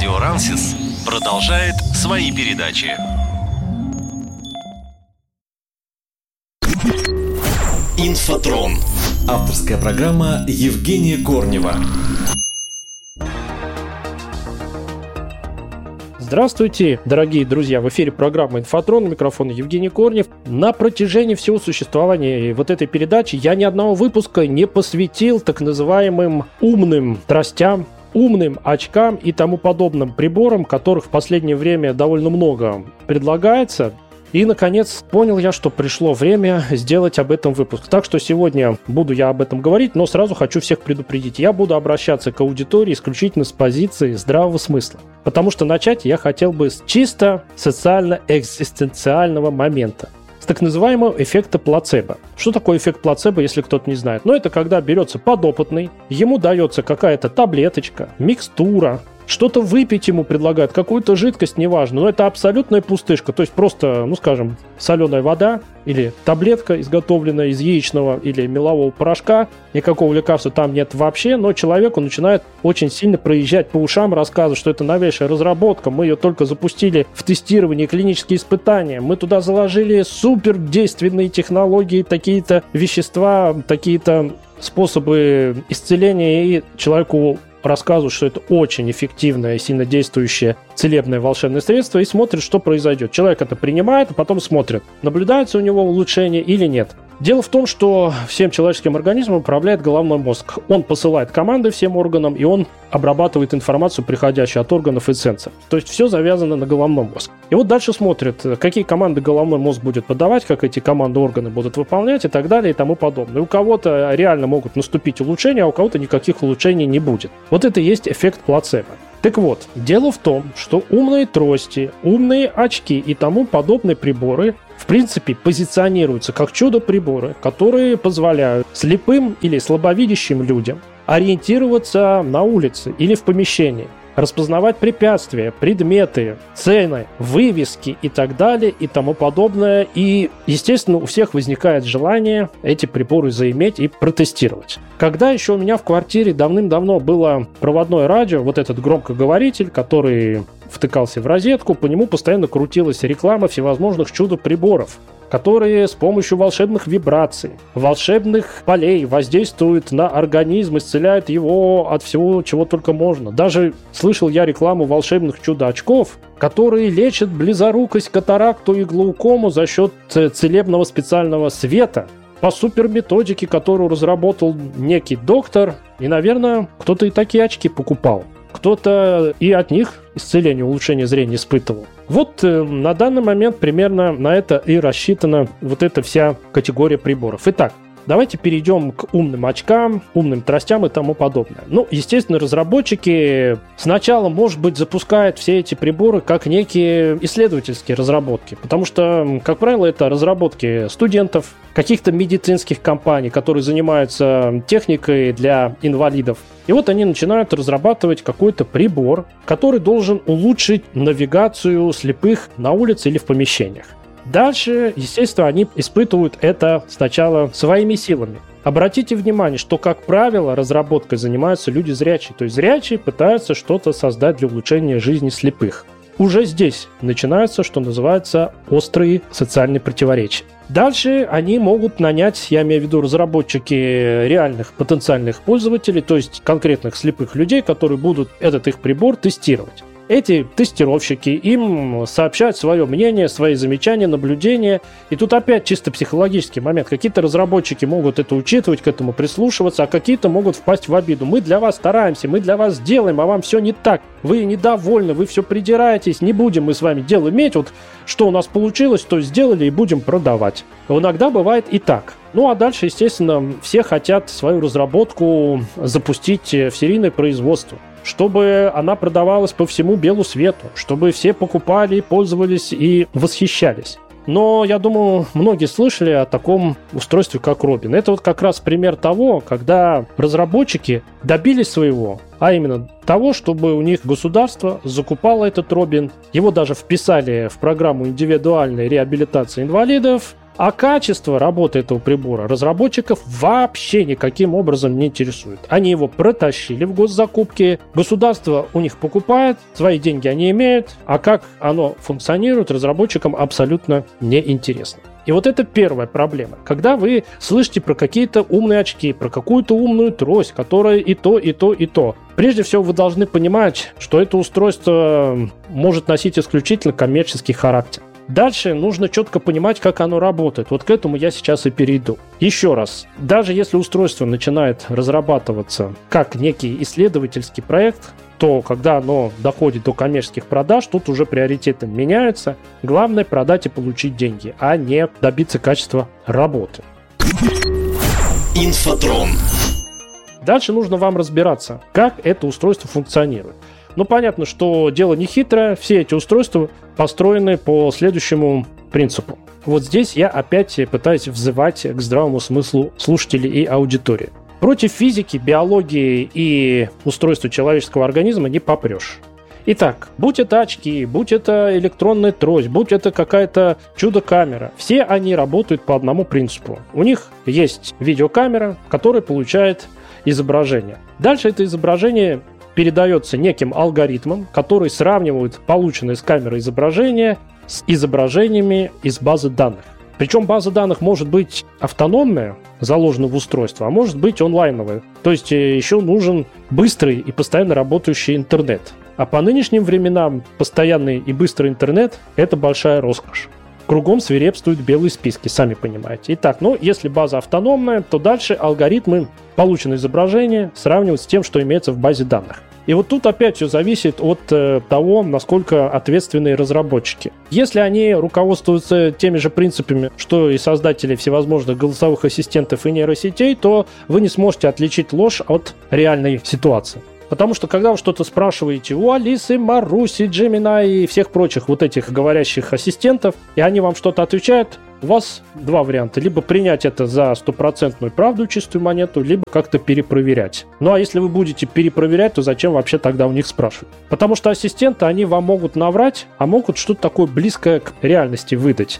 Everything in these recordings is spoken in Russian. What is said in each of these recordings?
Радио Рансис продолжает свои передачи. Инфотрон. Авторская программа Евгения Корнева. Здравствуйте, дорогие друзья! В эфире программа «Инфотрон», микрофон Евгений Корнев. На протяжении всего существования вот этой передачи я ни одного выпуска не посвятил так называемым умным тростям, умным очкам и тому подобным приборам, которых в последнее время довольно много предлагается. И, наконец, понял я, что пришло время сделать об этом выпуск. Так что сегодня буду я об этом говорить, но сразу хочу всех предупредить. Я буду обращаться к аудитории исключительно с позиции здравого смысла. Потому что начать я хотел бы с чисто социально-экзистенциального момента. С так называемого эффекта плацебо. Что такое эффект плацебо, если кто-то не знает? Это когда берется подопытный, ему дается какая-то таблеточка, микстура, что-то выпить ему предлагают, какую-то жидкость, неважно, но это абсолютная пустышка, то есть просто, скажем, соленая вода или таблетка, изготовленная из яичного или мелового порошка, никакого лекарства там нет вообще, но человеку начинает очень сильно проезжать по ушам, рассказывать, что это новейшая разработка, мы ее только запустили в тестирование, клинические испытания, мы туда заложили супердейственные технологии, такие-то вещества, такие-то способы исцеления, и человеку рассказывают, что это очень эффективное и сильно действующее целебное волшебное средство, и смотрит, что произойдет. Человек это принимает, а потом смотрит, наблюдается у него улучшение или нет. Дело в том, что всем человеческим организмом управляет головной мозг. Он посылает команды всем органам, и он обрабатывает информацию, приходящую от органов и сенсоров. То есть все завязано на головном мозг. И вот дальше смотрит, какие команды головной мозг будет подавать, как эти команды органы будут выполнять и так далее и тому подобное. У кого-то реально могут наступить улучшения, а у кого-то никаких улучшений не будет. Вот это и есть эффект плацебо. Так вот, дело в том, что умные трости, умные очки и тому подобные приборы в принципе позиционируются как чудо-приборы, которые позволяют слепым или слабовидящим людям ориентироваться на улице или в помещении, распознавать препятствия, предметы, цены, вывески и так далее и тому подобное. И, естественно, у всех возникает желание эти приборы заиметь и протестировать. Когда еще у меня в квартире давным-давно было проводное радио, вот этот громкоговоритель, который втыкался в розетку, по нему постоянно крутилась реклама всевозможных чудо-приборов, которые с помощью волшебных вибраций, волшебных полей воздействуют на организм, исцеляют его от всего, чего только можно. Даже слышал я рекламу волшебных чудо-очков, которые лечат близорукость, катаракту и глаукому за счет целебного специального света по суперметодике, которую разработал некий доктор. И, наверное, кто-то и такие очки покупал. Кто-то и от них исцеление, улучшение зрения испытывал. Вот на данный момент примерно на это и рассчитана вот эта вся категория приборов. Итак, давайте перейдем к умным очкам, умным тростям и тому подобное. Естественно, разработчики сначала, может быть, запускают все эти приборы как некие исследовательские разработки, потому что, как правило, это разработки студентов, каких-то медицинских компаний, которые занимаются техникой для инвалидов. И вот они начинают разрабатывать какой-то прибор, который должен улучшить навигацию слепых на улице или в помещениях. Дальше, естественно, они испытывают это сначала своими силами. Обратите внимание, что, как правило, разработкой занимаются люди зрячие. То есть зрячие пытаются что-то создать для улучшения жизни слепых. Уже здесь начинаются, что называется, острые социальные противоречия. Дальше они могут нанять, я имею в виду разработчики реальных потенциальных пользователей, то есть конкретных слепых людей, которые будут этот их прибор тестировать. Эти тестировщики им сообщают свое мнение, свои замечания, наблюдения. И тут опять чисто психологический момент. Какие-то разработчики могут это учитывать, к этому прислушиваться, а какие-то могут впасть в обиду. Мы для вас стараемся, мы для вас делаем, а вам все не так. Вы недовольны, вы все придираетесь, не будем мы с вами дело иметь. Вот что у нас получилось, то сделали и будем продавать. Но иногда бывает и так. А дальше, естественно, все хотят свою разработку запустить в серийное производство, чтобы она продавалась по всему белу свету, чтобы все покупали, пользовались и восхищались. Но, я думаю, многие слышали о таком устройстве, как Робин. Это вот как раз пример того, когда разработчики добились своего, а именно того, чтобы у них государство закупало этот Робин. Его даже вписали в программу индивидуальной реабилитации инвалидов. А качество работы этого прибора разработчиков вообще никаким образом не интересует. Они его протащили в госзакупки, государство у них покупает, свои деньги они имеют, а как оно функционирует, разработчикам абсолютно неинтересно. И вот это первая проблема. Когда вы слышите про какие-то умные очки, про какую-то умную трость, которая и то, и то, и то, прежде всего вы должны понимать, что это устройство может носить исключительно коммерческий характер. Дальше нужно четко понимать, как оно работает. Вот к этому я сейчас и перейду. Еще раз, даже если устройство начинает разрабатываться как некий исследовательский проект, то когда оно доходит до коммерческих продаж, тут уже приоритеты меняются. Главное продать и получить деньги, а не добиться качества работы. Инфотрон. Дальше нужно вам разбираться, как это устройство функционирует. Ну, понятно, что дело не хитрое, все эти устройства построены по следующему принципу. Вот здесь я опять пытаюсь взывать к здравому смыслу слушателей и аудитории. Против физики, биологии и устройства человеческого организма не попрешь. Итак, будь это очки, будь это электронная трость, будь это какая-то чудо-камера, все они работают по одному принципу. У них есть видеокамера, которая получает изображение. Дальше это изображение передается неким алгоритмом, который сравнивает полученное с камеры изображение с изображениями из базы данных. Причем база данных может быть автономная, заложена в устройство, а может быть онлайновая. То есть еще нужен быстрый и постоянно работающий интернет. А по нынешним временам постоянный и быстрый интернет – это большая роскошь. Кругом свирепствуют белые списки, сами понимаете. Итак, если база автономная, то дальше алгоритмы полученное изображение сравнивают с тем, что имеется в базе данных. И вот тут опять все зависит от того, насколько ответственные разработчики. Если они руководствуются теми же принципами, что и создатели всевозможных голосовых ассистентов и нейросетей, то вы не сможете отличить ложь от реальной ситуации. Потому что, когда вы что-то спрашиваете у Алисы, Маруси, Gemini и всех прочих вот этих говорящих ассистентов, и они вам что-то отвечают, у вас два варианта. Либо принять это за стопроцентную правду, чистую монету, либо как-то перепроверять. Ну а если вы будете перепроверять, то зачем вообще тогда у них спрашивать? Потому что ассистенты, они вам могут наврать, а могут что-то такое близкое к реальности выдать.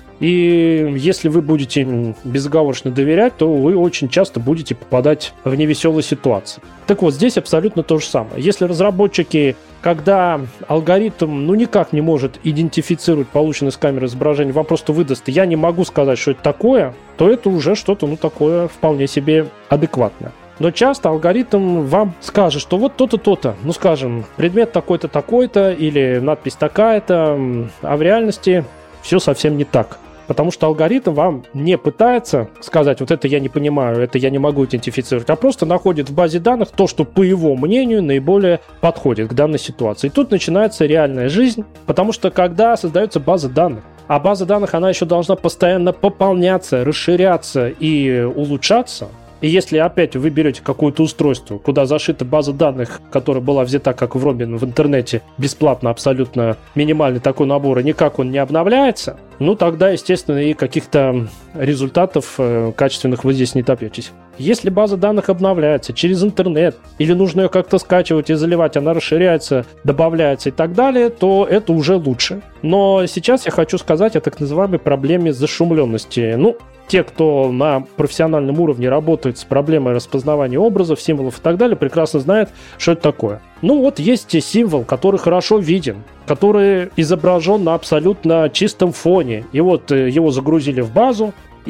И если вы будете безоговорочно доверять, то вы очень часто будете попадать в невеселые ситуации. Так вот, здесь абсолютно то же самое. Если разработчики, когда алгоритм никак не может идентифицировать полученное с камеры изображение, вам просто выдаст, я не могу сказать, что это такое, то это уже что-то такое вполне себе адекватное. Но часто алгоритм вам скажет, что вот то-то, то-то, скажем, предмет такой-то, такой-то, или надпись такая-то, а в реальности все совсем не так. Потому что алгоритм вам не пытается сказать, вот это я не понимаю, это я не могу идентифицировать, а просто находит в базе данных то, что, по его мнению, наиболее подходит к данной ситуации. И тут начинается реальная жизнь, потому что когда создается база данных, а база данных, она еще должна постоянно пополняться, расширяться и улучшаться. И если опять вы берете какое-то устройство, куда зашита база данных, которая была взята как в Робин в интернете, бесплатно, абсолютно минимальный такой набор, и никак он не обновляется, тогда, естественно, и каких-то результатов качественных вы здесь не добьетесь. Если база данных обновляется через интернет, или нужно ее как-то скачивать и заливать, она расширяется, добавляется и так далее, то это уже лучше. Но сейчас я хочу сказать о так называемой проблеме зашумленности. Те, кто на профессиональном уровне работает с проблемой распознавания образов, символов и так далее, прекрасно знают, что это такое. Есть символ, который хорошо виден, который изображен на абсолютно чистом фоне. И его загрузили в базу,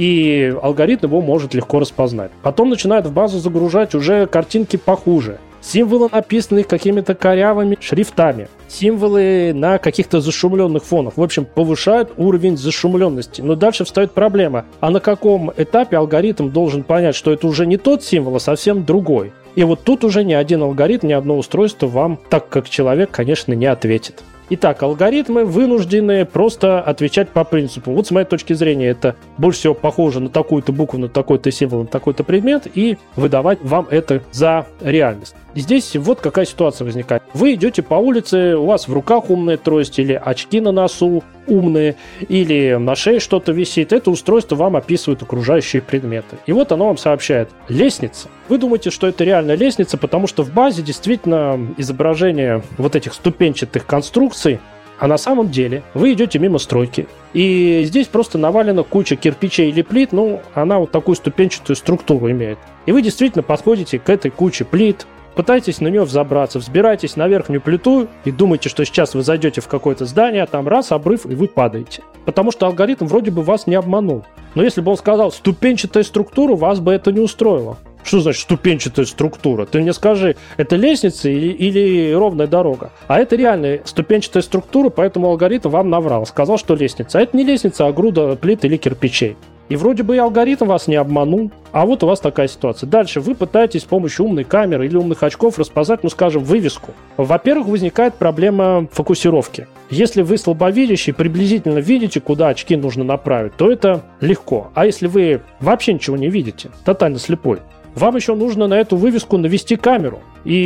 и алгоритм его может легко распознать. Потом начинают в базу загружать уже картинки похуже. Символы, написанные какими-то корявыми шрифтами. Символы на каких-то зашумленных фонах. В общем, повышают уровень зашумленности. Но дальше встает проблема. А на каком этапе алгоритм должен понять, что это уже не тот символ, а совсем другой? И вот тут уже ни один алгоритм, ни одно устройство вам, так как человек, конечно, не ответит. Итак, алгоритмы вынуждены просто отвечать по принципу. Вот с моей точки зрения это больше всего похоже на такую-то букву, на такой-то символ, на такой-то предмет и выдавать вам это за реальность. И здесь вот какая ситуация возникает. Вы идете по улице, у вас в руках умная трость или очки на носу умные, или на шее что-то висит. Это устройство вам описывает окружающие предметы. И вот оно вам сообщает: лестница. Вы думаете, что это реально лестница, потому что в базе действительно изображение вот этих ступенчатых конструкций А на самом деле вы идете мимо стройки, и здесь просто навалена куча кирпичей или плит, она вот такую ступенчатую структуру имеет. И вы действительно подходите к этой куче плит, пытаетесь на нее взобраться, взбираетесь на верхнюю плиту и думаете, что сейчас вы зайдете в какое-то здание, а там раз, обрыв, и вы падаете. Потому что алгоритм вроде бы вас не обманул. Но если бы он сказал ступенчатая структура, вас бы это не устроило. Что значит ступенчатая структура? Ты мне скажи, это лестница или ровная дорога? А это реальная ступенчатая структура, поэтому алгоритм вам наврал. Сказал, что лестница. А это не лестница, а груда плит или кирпичей. И вроде бы и алгоритм вас не обманул, а вот у вас такая ситуация. Дальше вы пытаетесь с помощью умной камеры или умных очков распознать, вывеску. Во-первых, возникает проблема фокусировки. Если вы слабовидящий, приблизительно видите, куда очки нужно направить, то это легко. А если вы вообще ничего не видите, тотально слепой, вам еще нужно на эту вывеску навести камеру.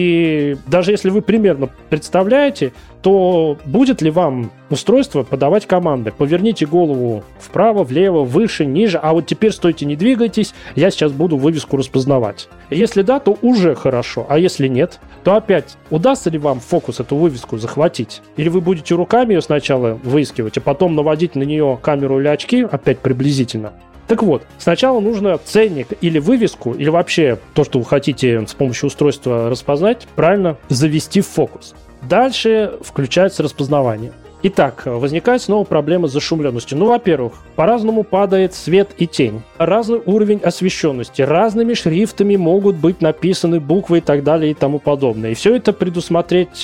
И даже если вы примерно представляете, то будет ли вам устройство подавать команды? Поверните голову вправо, влево, выше, ниже, а вот теперь стойте, не двигайтесь, я сейчас буду вывеску распознавать. Если да, то уже хорошо, а если нет, то опять удастся ли вам в фокус эту вывеску захватить? Или вы будете руками ее сначала выискивать, а потом наводить на нее камеру или очки, опять приблизительно? Так вот, сначала нужно ценник или вывеску, или вообще то, что вы хотите с помощью устройства распознать, правильно завести в фокус. Дальше включается распознавание. Итак, возникает снова проблема с зашумленностью. Во-первых, по-разному падает свет и тень. Разный уровень освещенности. Разными шрифтами могут быть написаны буквы и так далее и тому подобное. И все это предусмотреть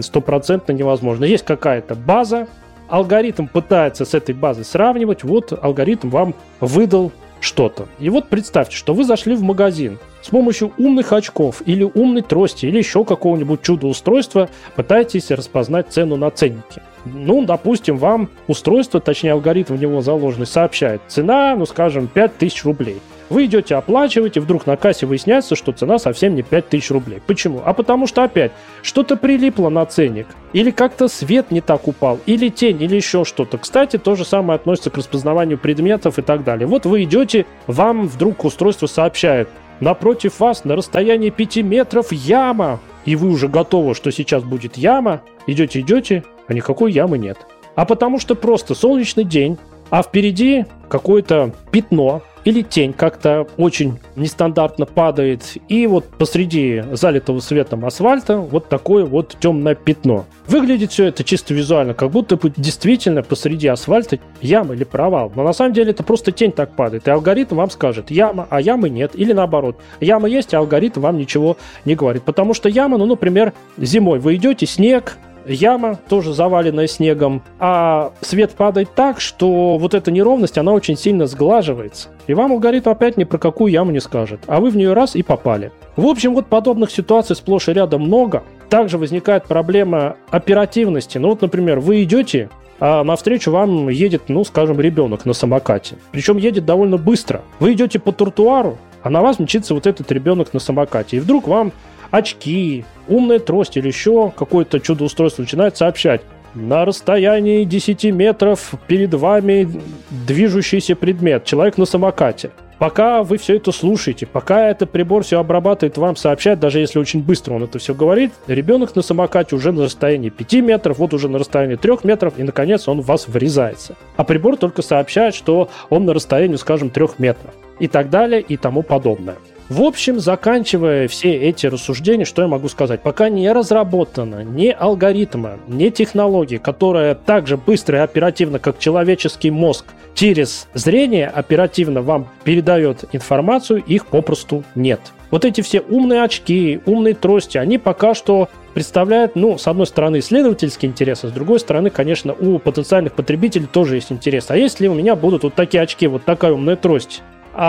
100% невозможно. Есть какая-то база, алгоритм пытается с этой базой сравнивать, вот алгоритм вам выдал что-то. И вот представьте, что вы зашли в магазин с помощью умных очков или умной трости или еще какого-нибудь чудо-устройства пытаетесь распознать цену на ценнике. Допустим, вам устройство, точнее алгоритм в него заложенный, сообщает цена, 5000 рублей. Вы идете оплачивать, и вдруг на кассе выясняется, что цена совсем не 5000 рублей. Почему? А потому что опять что-то прилипло на ценник, или как-то свет не так упал, или тень, или еще что-то. Кстати, то же самое относится к распознаванию предметов и так далее. Вот вы идете, вам вдруг устройство сообщает: напротив вас на расстоянии 5 метров яма. И вы уже готовы, что сейчас будет яма. Идете, а никакой ямы нет. А потому что просто солнечный день, а впереди какое-то пятно или тень как-то очень нестандартно падает, и вот посреди залитого светом асфальта вот такое вот темное пятно. Выглядит все это чисто визуально, как будто бы действительно посреди асфальта яма или провал. Но на самом деле это просто тень так падает, и алгоритм вам скажет яма, а ямы нет, или наоборот. Яма есть, а алгоритм вам ничего не говорит. Потому что яма, например, зимой вы идете, снег, яма тоже заваленная снегом, а свет падает так, что вот эта неровность, она очень сильно сглаживается. И вам алгоритм опять ни про какую яму не скажет, а вы в нее раз и попали. В общем, вот подобных ситуаций сплошь и рядом много. Также возникает проблема оперативности. Например, вы идете, а навстречу вам едет, ребенок на самокате. Причем едет довольно быстро. Вы идете по тротуару, а на вас мчится вот этот ребенок на самокате. И вдруг вам очки, умная трость или еще какое-то чудо-устройство начинает сообщать: на расстоянии 10 метров перед вами движущийся предмет, человек на самокате. Пока вы все это слушаете, пока этот прибор все обрабатывает, вам сообщает, даже если очень быстро он это все говорит, ребенок на самокате уже на расстоянии 5 метров, вот уже на расстоянии 3 метров, и наконец он в вас врезается. А прибор только сообщает, что он на расстоянии, 3 метров. И так далее, и тому подобное. В общем, заканчивая все эти рассуждения, что я могу сказать? Пока не разработано ни алгоритма, ни технологии, которая так же быстро и оперативно, как человеческий мозг, через зрение оперативно вам передает информацию, их попросту нет. Вот эти все умные очки, умные трости, они пока что представляют, с одной стороны, исследовательский интерес, а с другой стороны, конечно, у потенциальных потребителей тоже есть интерес. А если у меня будут вот такие очки, вот такая умная трость,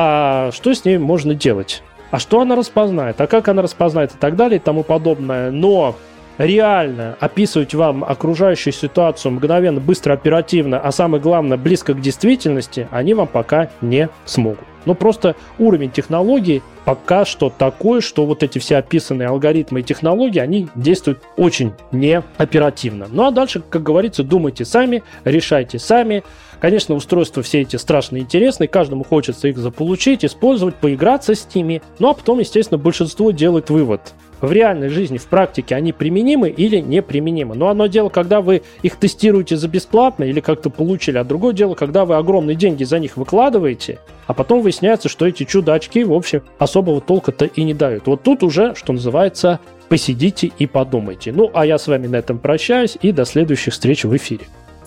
а что с ней можно делать? А что она распознает? А как она распознает? И так далее, и тому подобное. Но реально описывать вам окружающую ситуацию мгновенно, быстро, оперативно, а самое главное, близко к действительности, они вам пока не смогут. Просто уровень технологий пока что такой, что вот эти все описанные алгоритмы и технологии, они действуют очень неоперативно. А дальше, как говорится, думайте сами, решайте сами. Конечно, устройства все эти страшно интересные, каждому хочется их заполучить, использовать, поиграться с ними. А потом, естественно, большинство делает вывод. в реальной жизни, в практике они применимы или неприменимы. Но одно дело, когда вы их тестируете за бесплатно или как-то получили, а другое дело, когда вы огромные деньги за них выкладываете, а потом выясняется, что эти чудо-очки, в общем, особого толка-то и не дают. Вот тут уже, что называется, посидите и подумайте. Ну, а я с вами на этом прощаюсь и до следующих встреч в эфире.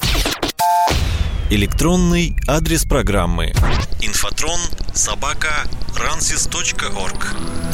Электронный адрес программы: infotrон@ransis.org.